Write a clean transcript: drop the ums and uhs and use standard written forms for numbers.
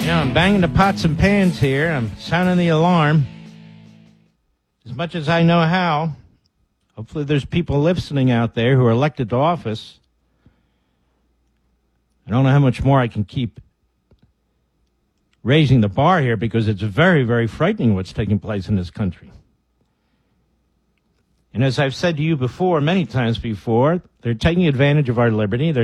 I'm banging the pots and pans here. I'm sounding the alarm as much as I know how. Hopefully there's people listening out there who are elected to office. I don't know how much more I can keep raising the bar here because it's very, very frightening what's taking place in this country. And as I've said to you before, many times before, they're taking advantage of our liberty. They're